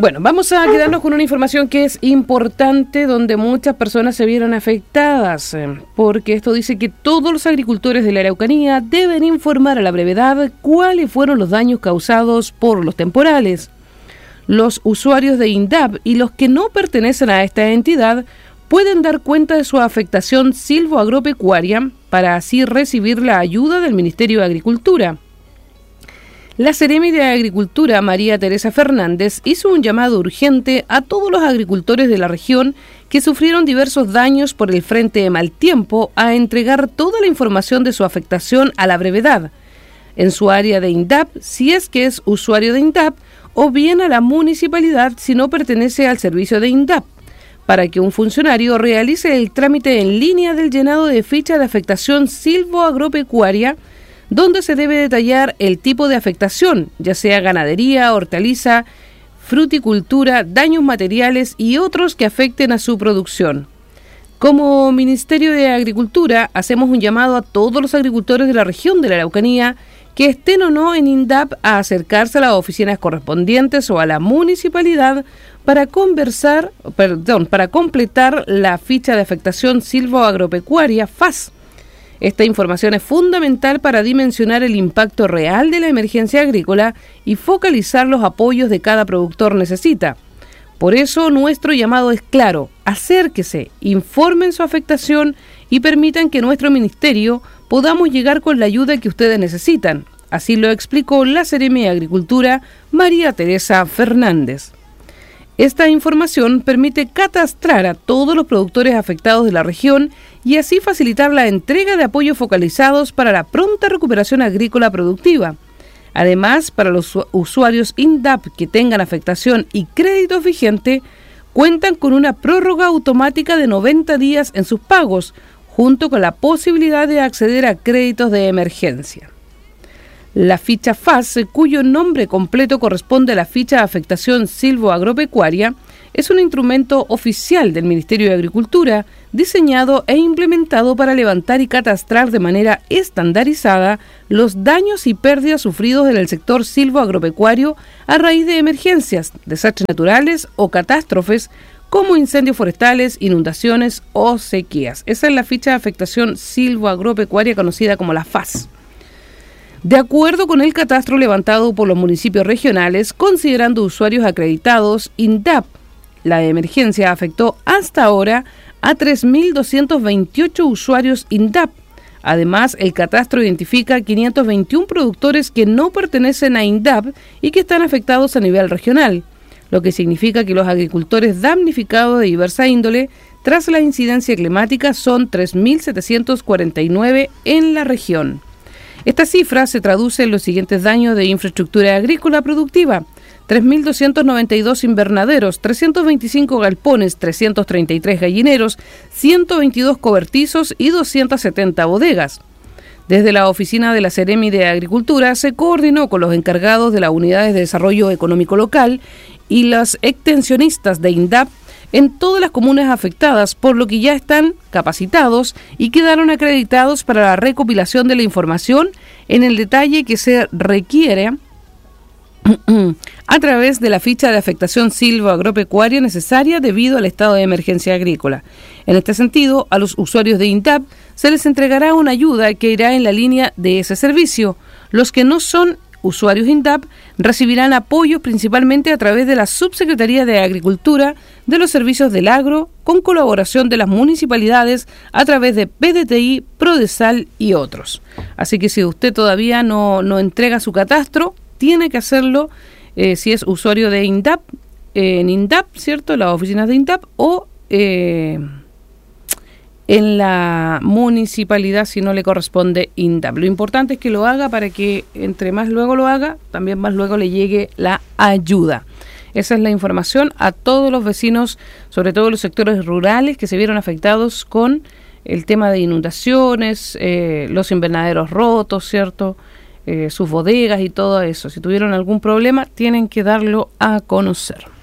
Bueno, vamos a quedarnos con una información que es importante, donde muchas personas se vieron afectadas, porque esto dice que todos los agricultores de la Araucanía deben informar a la brevedad cuáles fueron los daños causados por los temporales. Los usuarios de INDAP y los que no pertenecen a esta entidad pueden dar cuenta de su afectación silvoagropecuaria para así recibir la ayuda del Ministerio de Agricultura. La Seremi de Agricultura, María Teresa Fernández, hizo un llamado urgente a todos los agricultores de la región que sufrieron diversos daños por el frente de mal tiempo a entregar toda la información de su afectación a la brevedad, en su área de INDAP, si es que es usuario de INDAP, o bien a la municipalidad si no pertenece al servicio de INDAP, para que un funcionario realice el trámite en línea del llenado de ficha de afectación silvoagropecuaria, donde se debe detallar el tipo de afectación, ya sea ganadería, hortaliza, fruticultura, daños materiales y otros que afecten a su producción. Como Ministerio de Agricultura, hacemos un llamado a todos los agricultores de la región de la Araucanía, que estén o no en INDAP, a acercarse a las oficinas correspondientes o a la municipalidad para completar la ficha de afectación silvoagropecuaria FAS. Esta información es fundamental para dimensionar el impacto real de la emergencia agrícola y focalizar los apoyos de cada productor necesita. Por eso nuestro llamado es claro: acérquese, informen su afectación y permitan que nuestro ministerio podamos llegar con la ayuda que ustedes necesitan. Así lo explicó la Seremi de Agricultura, María Teresa Fernández. Esta información permite catastrar a todos los productores afectados de la región y así facilitar la entrega de apoyos focalizados para la pronta recuperación agrícola productiva. Además, para los usuarios INDAP que tengan afectación y créditos vigentes, cuentan con una prórroga automática de 90 días en sus pagos, junto con la posibilidad de acceder a créditos de emergencia. La ficha FAS, cuyo nombre completo corresponde a la ficha de afectación silvoagropecuaria, es un instrumento oficial del Ministerio de Agricultura, diseñado e implementado para levantar y catastrar de manera estandarizada los daños y pérdidas sufridos en el sector silvoagropecuario a raíz de emergencias, desastres naturales o catástrofes como incendios forestales, inundaciones o sequías. Esa es la ficha de afectación silvoagropecuaria conocida como la FAS. De acuerdo con el catastro levantado por los municipios regionales, considerando usuarios acreditados, INDAP, la emergencia afectó hasta ahora a 3.228 usuarios INDAP. Además, el catastro identifica 521 productores que no pertenecen a INDAP y que están afectados a nivel regional, lo que significa que los agricultores damnificados de diversa índole tras la incidencia climática son 3.749 en la región. Esta cifra se traduce en los siguientes daños de infraestructura agrícola productiva: 3.292 invernaderos, 325 galpones, 333 gallineros, 122 cobertizos y 270 bodegas. Desde la oficina de la Seremi de Agricultura se coordinó con los encargados de las unidades de desarrollo económico local y los extensionistas de INDAP en todas las comunas afectadas, por lo que ya están capacitados y quedaron acreditados para la recopilación de la información en el detalle que se requiere a través de la ficha de afectación silvoagropecuaria necesaria debido al estado de emergencia agrícola. En este sentido, a los usuarios de INDAP se les entregará una ayuda que irá en la línea de ese servicio. Los que no son usuarios INDAP recibirán apoyos principalmente a través de la Subsecretaría de Agricultura, de los Servicios del Agro, con colaboración de las municipalidades a través de PDTI, Prodesal y otros. Así que si usted todavía no entrega su catastro, tiene que hacerlo si es usuario de INDAP, en INDAP, ¿cierto? Las oficinas de INDAP, o en la municipalidad si no le corresponde INDAP. Lo importante es que lo haga para que entre más luego lo haga, también más luego le llegue la ayuda. Esa es la información a todos los vecinos, sobre todo los sectores rurales que se vieron afectados con el tema de inundaciones, los invernaderos rotos, ¿cierto? Sus bodegas y todo eso. Si tuvieron algún problema, tienen que darlo a conocer.